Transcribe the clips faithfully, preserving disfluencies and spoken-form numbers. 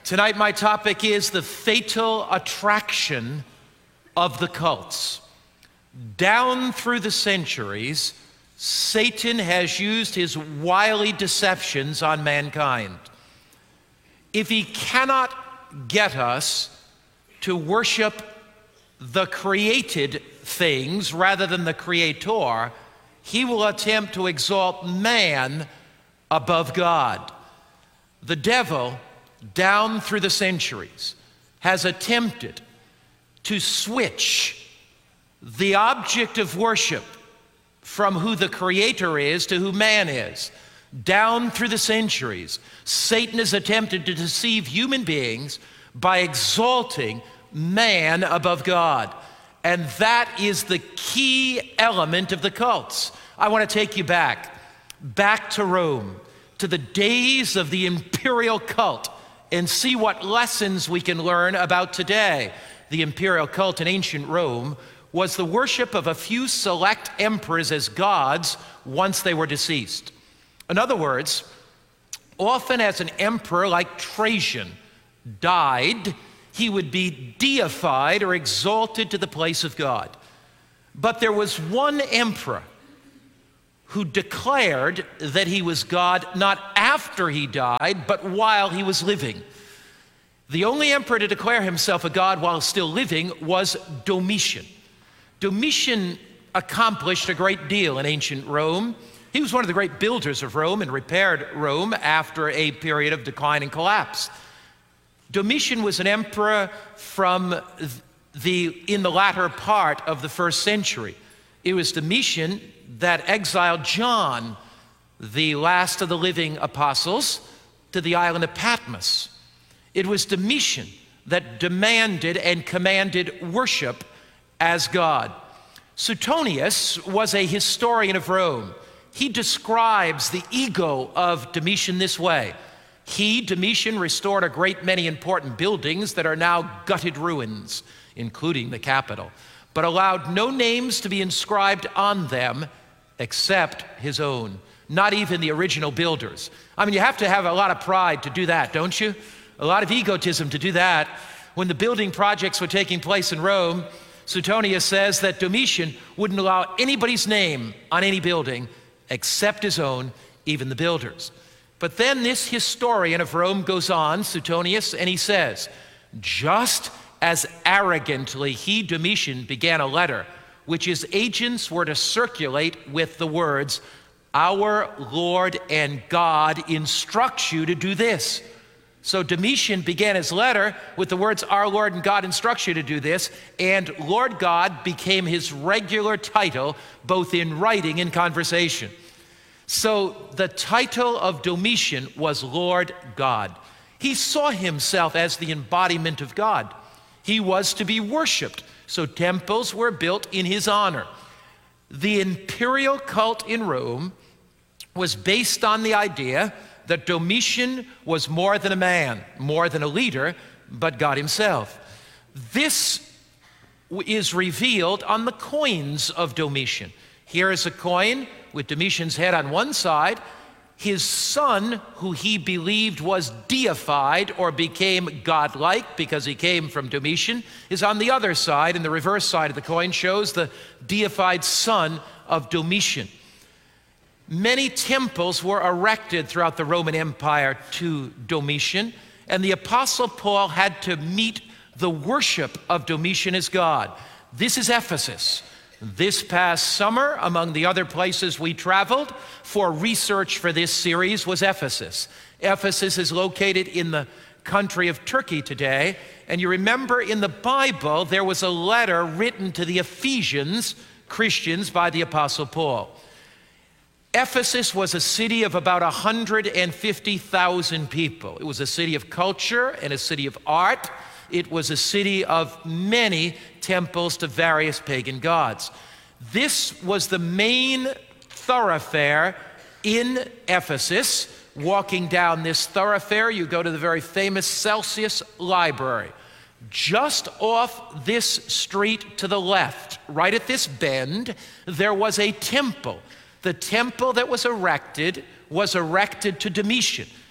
Tonight, my topic is the fatal attraction of the cults. Down through the centuries, Satan has used his wily deceptions on mankind. If he cannot get us to worship the created things rather than the Creator, he will attempt to exalt man above God. The devil, down through the centuries, has attempted to switch the object of worship from who the Creator is to who man is. Down through the centuries, Satan has attempted to deceive human beings by exalting man above God. And that is the key element of the cults. I want to take you back, back to Rome, to the days of the imperial cult, and see what lessons we can learn about today. The imperial cult in ancient Rome was the worship of a few select emperors as gods once they were deceased. In other words, often as an emperor like Trajan died, he would be deified or exalted to the place of God. But there was one emperor who declared that he was God not after he died, but while he was living. The only emperor to declare himself a god while still living was Domitian. Domitian accomplished a great deal in ancient Rome. He was one of the great builders of Rome and repaired Rome after a period of decline and collapse. Domitian was an emperor from the, in the latter part of the first century. It was Domitian that exiled John, the last of the living apostles, to the island of Patmos. It was Domitian that demanded and commanded worship as God. Suetonius was a historian of Rome. He describes the ego of Domitian this way. He, Domitian, restored a great many important buildings that are now gutted ruins, including the Capitol, but allowed no names to be inscribed on them except his own, not even the original builders. I mean, you have to have a lot of pride to do that, don't you? A lot of egotism to do that. When the building projects were taking place in Rome, Suetonius says that Domitian wouldn't allow anybody's name on any building except his own, even the builders. But then this historian of Rome goes on, Suetonius, and he says, just as arrogantly he, Domitian, began a letter which his agents were to circulate with the words, "Our Lord and God instructs you to do this." So Domitian began his letter with the words, "Our Lord and God instructs you to do this," and Lord God became his regular title, both in writing and conversation. So the title of Domitian was Lord God. He saw himself as the embodiment of God. He was to be worshiped, so temples were built in his honor. The imperial cult in Rome was based on the idea that Domitian was more than a man, more than a leader, but God himself. This is revealed on the coins of Domitian. Here is a coin with Domitian's head on one side. His son, who he believed was deified or became godlike because he came from Domitian, is on the other side, and the reverse side of the coin shows the deified son of Domitian. Many temples were erected throughout the Roman Empire to Domitian, and the Apostle Paul had to meet the worship of Domitian as God. This is Ephesus. This past summer, among the other places we traveled for research for this series was Ephesus. Ephesus is located in the country of Turkey today, and you remember in the Bible there was a letter written to the Ephesians, Christians, by the Apostle Paul. Ephesus was a city of about one hundred fifty thousand people. It was a city of culture and a city of art. It was a city of many temples to various pagan gods. This was the main thoroughfare in Ephesus. Walking down this thoroughfare, you go to the very famous Celsius Library. Just off this street to the left, right at this bend, there was a temple. The temple that was erected was erected to Domitian.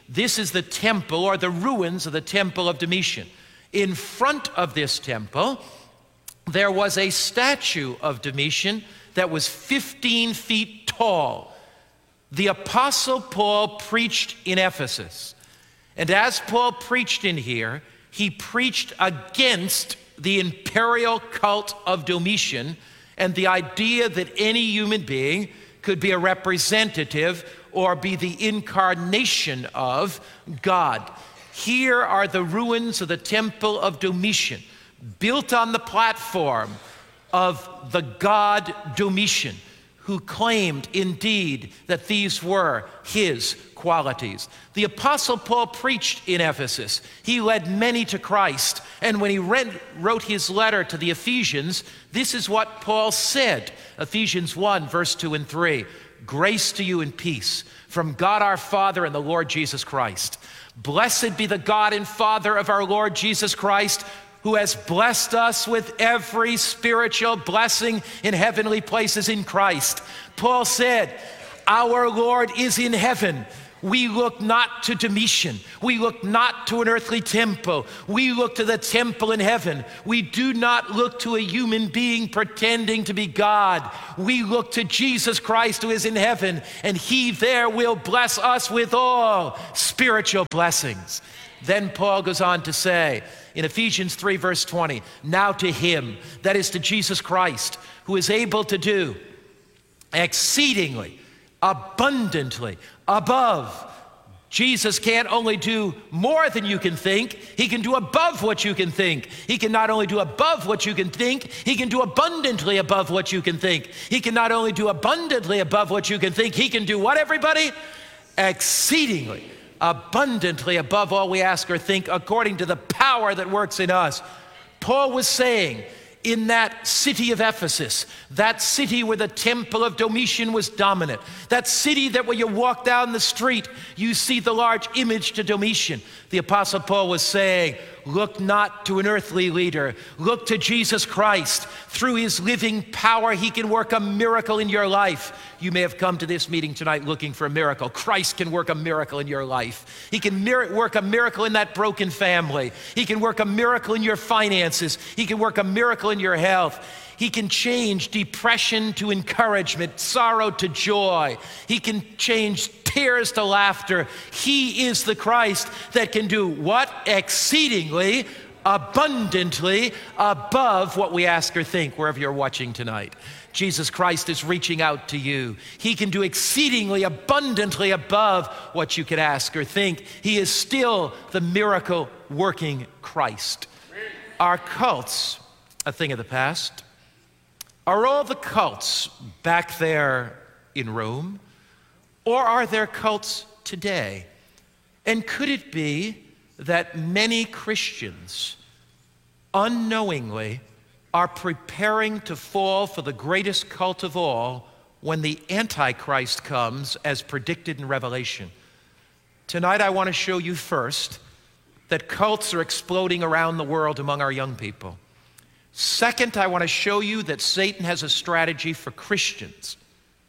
This is the temple, or the ruins of the temple of Domitian. In front of this temple, there was a statue of Domitian that was fifteen feet tall. The Apostle Paul preached in Ephesus. And as Paul preached in here, he preached against the imperial cult of Domitian and the idea that any human being could be a representative or be the incarnation of God. Here are the ruins of the temple of Domitian, built on the platform of the god Domitian, who claimed indeed that these were his qualities. The Apostle Paul preached in Ephesus. He led many to Christ. And when he read, wrote his letter to the Ephesians, this is what Paul said. Ephesians one, verse two and three. Grace to you and peace from God our Father and the Lord Jesus Christ. Blessed be the God and Father of our Lord Jesus Christ, who has blessed us with every spiritual blessing in heavenly places in Christ. Paul said, our Lord is in heaven. We look not to Domitian. We look not to an earthly temple. We look to the temple in heaven. We do not look to a human being pretending to be God. We look to Jesus Christ who is in heaven, and he there will bless us with all spiritual blessings. Then Paul goes on to say in Ephesians three, verse twenty, now to him, that is to Jesus Christ, who is able to do exceedingly, abundantly, above. Jesus can't only do more than you can think, he can do above what you can think. He can not only do above what you can think, he can do abundantly above what you can think. He can not only do abundantly above what you can think, he can do what, everybody? Exceedingly, abundantly above all we ask or think, according to the power that works in us. Paul was saying, in that city of Ephesus, that city where the temple of Domitian was dominant, that city that when you walk down the street, you see the large image to Domitian. The Apostle Paul was saying, look not to an earthly leader, look to Jesus Christ. Through his living power, he can work a miracle in your life. You may have come to this meeting tonight looking for a miracle. Christ can work a miracle in your life. He can mir- work a miracle in that broken family. He can work a miracle in your finances. He can work a miracle in your health. He can change depression to encouragement, sorrow to joy. He can change tears to laughter. He is the Christ that can do what? Exceedingly, abundantly, above what we ask or think, wherever you're watching tonight. Jesus Christ is reaching out to you. He can do exceedingly abundantly above what you could ask or think. He is still the miracle working Christ. Are cults a thing of the past? Are all the cults back there in Rome? Or are there cults today? And could it be that many Christians unknowingly are preparing to fall for the greatest cult of all when the Antichrist comes as predicted in Revelation? Tonight I want to show you first that cults are exploding around the world among our young people. Second, I want to show you that Satan has a strategy for Christians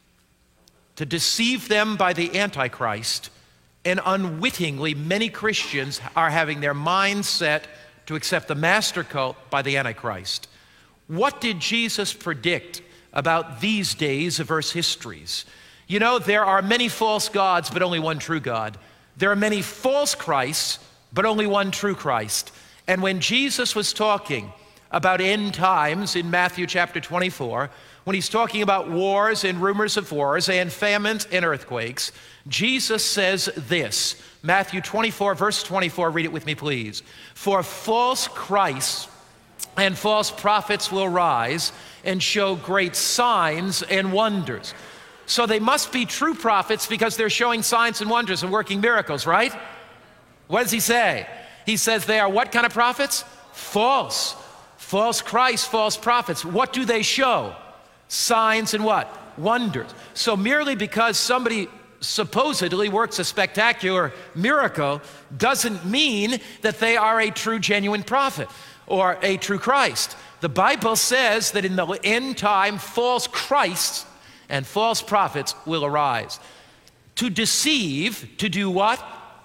to deceive them by the Antichrist, and unwittingly many Christians are having their minds set to accept the master cult by the Antichrist. What did Jesus predict about these days of Earth's histories? You know, there are many false gods, but only one true God. There are many false Christs, but only one true Christ. And when Jesus was talking about end times in Matthew chapter twenty-four, when he's talking about wars and rumors of wars and famines and earthquakes, Jesus says this, Matthew twenty-four, verse twenty-four, read it with me, please. For false Christs and false prophets will rise and show great signs and wonders. So they must be true prophets because they're showing signs and wonders and working miracles, right? What does he say? He says they are what kind of prophets? False. False Christs, false prophets. What do they show? Signs and what? Wonders. So merely because somebody supposedly works a spectacular miracle doesn't mean that they are a true, genuine prophet or a true Christ. The Bible says that in the end time, false Christs and false prophets will arise to deceive, to do what?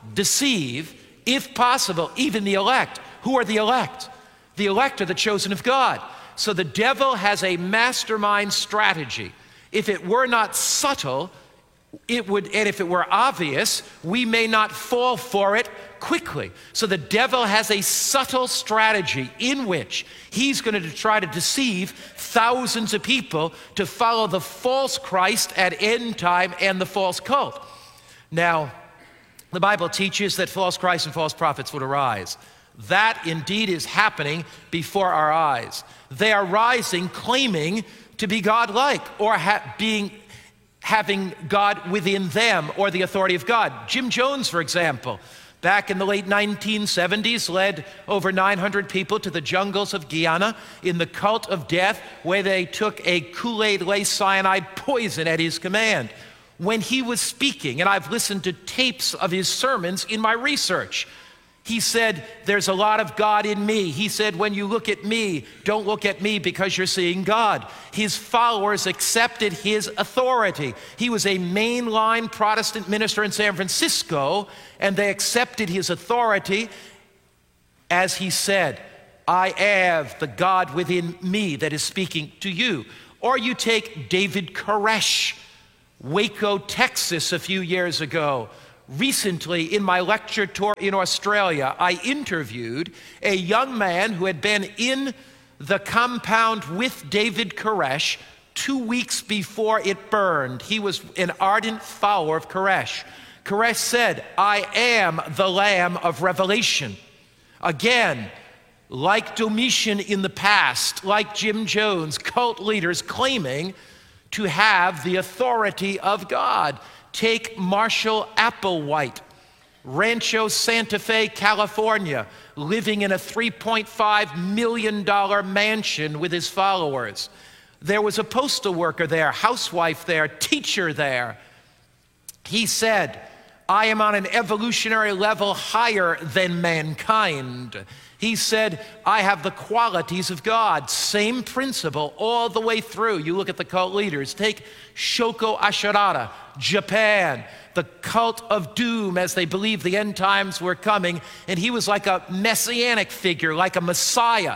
deceive, if possible, even the elect. Who are the elect? The elect are the chosen of God. So the devil has a mastermind strategy. If it were not subtle, it would, and if it were obvious, we may not fall for it quickly. So the devil has a subtle strategy in which he's going to try to deceive thousands of people to follow the false Christ at end time and the false cult. Now, the Bible teaches that false Christs and false prophets would arise. That indeed is happening before our eyes. They are rising, claiming to be God-like or ha- being having God within them or the authority of God. Jim Jones, for example, back in the late nineteen seventies, led over nine hundred people to the jungles of Guyana in the cult of death, where they took a Kool-Aid laced cyanide poison at his command. When he was speaking, and I've listened to tapes of his sermons in my research, he said, there's a lot of God in me. He said, when you look at me, don't look at me because you're seeing God. His followers accepted his authority. He was a mainline Protestant minister in San Francisco, and they accepted his authority as he said, I have the God within me that is speaking to you. Or you take David Koresh, Waco, Texas, a few years ago. Recently, in my lecture tour in Australia, I interviewed a young man who had been in the compound with David Koresh two weeks before it burned. He was an ardent follower of Koresh. Koresh said, I am the Lamb of Revelation. Again, like Domitian in the past, like Jim Jones, cult leaders claiming to have the authority of God. Take Marshall Applewhite, Rancho Santa Fe, California, living in a three point five million dollars mansion with his followers. There was a postal worker there, housewife there, teacher there. He said, I am on an evolutionary level higher than mankind. He said, I have the qualities of God. Same principle all the way through. You look at the cult leaders. Take Shoko Asharada, Japan, the cult of doom as they believed the end times were coming. And he was like a messianic figure, like a Messiah.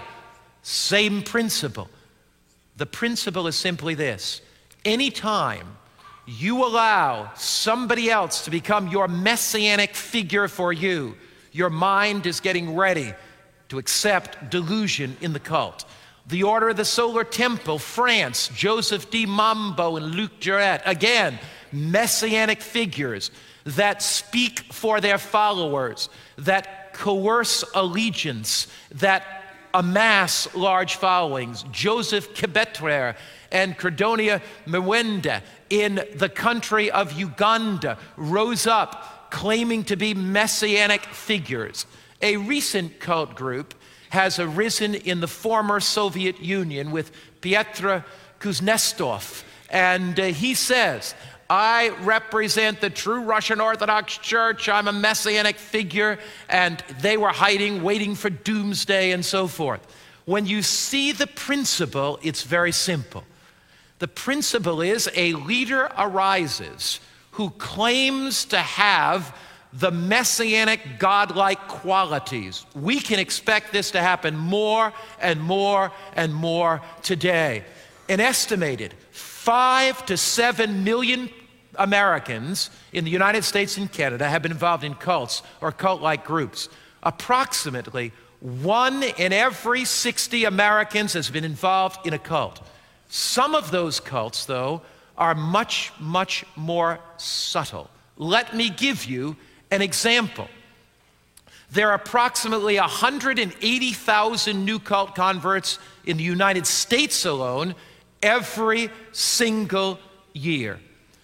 Same principle. The principle is simply this. Anytime you allow somebody else to become your messianic figure for you, your mind is getting ready to accept delusion in the cult. The Order of the Solar Temple, France, Joseph D. Mambo and Luc Jouret, again, messianic figures that speak for their followers, that coerce allegiance, that amass large followings. Joseph Kibetrer and Credonia Mwenda in the country of Uganda rose up claiming to be messianic figures. A recent cult group has arisen in the former Soviet Union with Pyotr Kuznetsov, and uh, he says, I represent the true Russian Orthodox Church, I'm a messianic figure, and they were hiding, waiting for doomsday and so forth. When you see the principle, it's very simple. The principle is a leader arises who claims to have the messianic godlike qualities. We can expect this to happen more and more and more today. An estimated five to seven million Americans in the United States and Canada have been involved in cults or cult-like groups. Approximately one in every sixty Americans has been involved in a cult. Some of those cults, though, are much, much more subtle. Let me give you an example. There are approximately one hundred eighty thousand new cult converts in the United States alone every single year.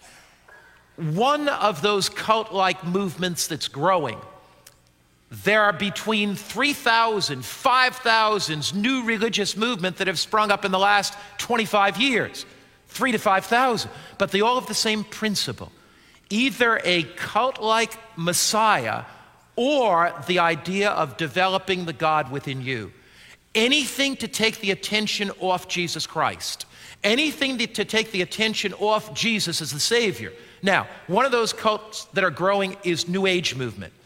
One of those cult-like movements that's growing, there are between three thousand, five thousand new religious movements that have sprung up in the last twenty-five years, three to five thousand, but they all have the same principle. Either a cult-like Messiah or the idea of developing the God within you. Anything to take the attention off Jesus Christ. Anything to take the attention off Jesus as the Savior. Now, one of those cults that are growing is New Age movement.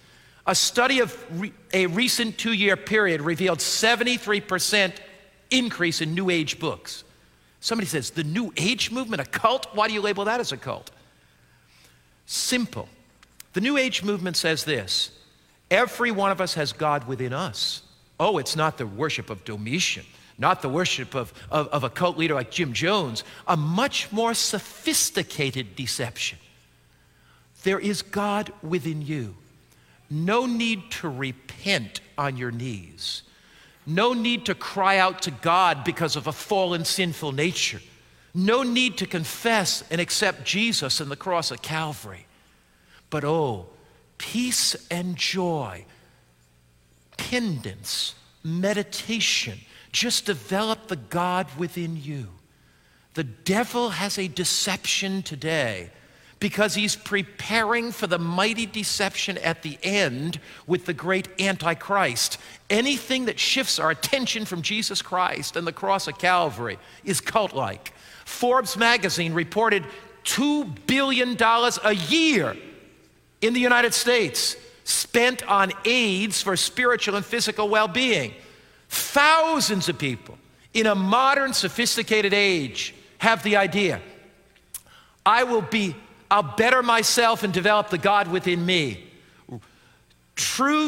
A study of re- a recent two-year period revealed seventy-three percent increase in New Age books. Somebody says, the New Age movement, a cult? Why do you label that as a cult? Simple. The New Age movement says this: every one of us has God within us. Oh, it's not the worship of Domitian, not the worship of, of, of a cult leader like Jim Jones, a much more sophisticated deception. There is God within you. No need to repent on your knees. No need to cry out to God because of a fallen, sinful nature. No need to confess and accept Jesus and the cross of Calvary. But oh, peace and joy, pendence, meditation, just develop the God within you. The devil has a deception today because he's preparing for the mighty deception at the end with the great Antichrist. Anything that shifts our attention from Jesus Christ and the cross of Calvary is cult-like. Forbes magazine reported two billion dollars a year in the United States spent on AIDS for spiritual and physical well-being. Thousands of people in a modern, sophisticated age have the idea, I will be I'll better myself and develop the God within me. True